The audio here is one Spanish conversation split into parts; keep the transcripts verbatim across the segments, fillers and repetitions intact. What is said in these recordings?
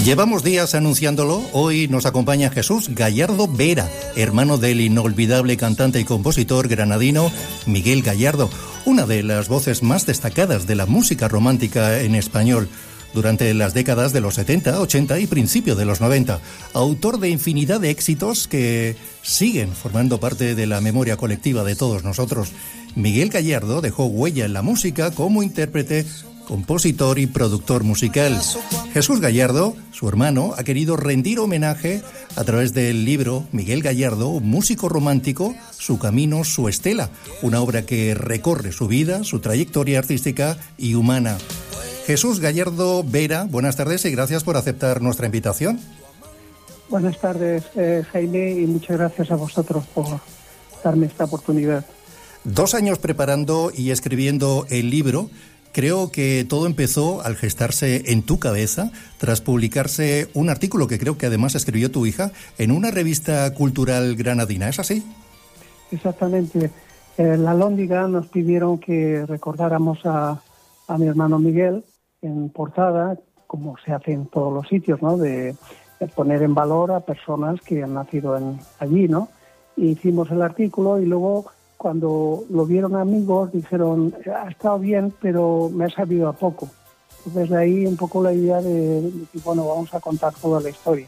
Llevamos días anunciándolo. Hoy nos acompaña Jesús Gallardo Vera, hermano del inolvidable cantante y compositor granadino Miguel Gallardo, una de las voces más destacadas de la música romántica en español durante las décadas de los setenta, ochenta y principio de los noventa. Autor de infinidad de éxitos que siguen formando parte de la memoria colectiva de todos nosotros. Miguel Gallardo dejó huella en la música como intérprete, compositor y productor musical. Jesús Gallardo, su hermano, ha querido rendir homenaje a través del libro Miguel Gallardo, un músico romántico, su camino, su estela, una obra que recorre su vida, su trayectoria artística y humana. Jesús Gallardo Vera, buenas tardes y gracias por aceptar nuestra invitación. Buenas tardes, eh, Jaime, y muchas gracias a vosotros por darme esta oportunidad. Dos años preparando y escribiendo el libro. Creo que todo empezó al gestarse en tu cabeza tras publicarse un artículo que creo que además escribió tu hija en una revista cultural granadina. ¿Es así? Exactamente. En La Alhóndiga nos pidieron que recordáramos a, a mi hermano Miguel en portada, como se hace en todos los sitios, ¿no? De, de poner en valor a personas que han nacido en, allí, ¿no? Y hicimos el artículo y luego, cuando lo vieron amigos, dijeron, ha estado bien, pero me ha sabido a poco. Entonces de ahí un poco la idea de, de que, bueno, vamos a contar toda la historia.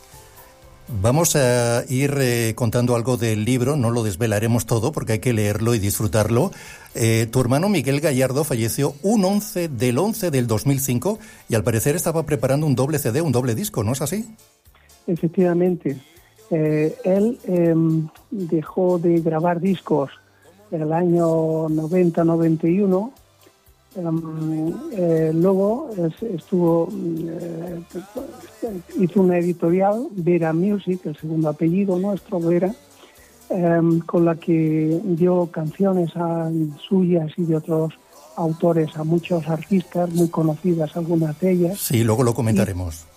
Vamos a ir eh, contando algo del libro, no lo desvelaremos todo porque hay que leerlo y disfrutarlo. Eh, tu hermano Miguel Gallardo falleció un once del once del dos mil cinco y al parecer estaba preparando un doble C D, un doble disco, ¿no es así? Efectivamente. Eh, él eh, dejó de grabar discos en el año noventa noventa y uno. Um, eh, luego es, estuvo eh, hizo una editorial, Vera Music, el segundo apellido nuestro, Vera, eh, con la que dio canciones a, suyas y de otros autores a muchos artistas muy conocidas, algunas de ellas. Sí, luego lo comentaremos.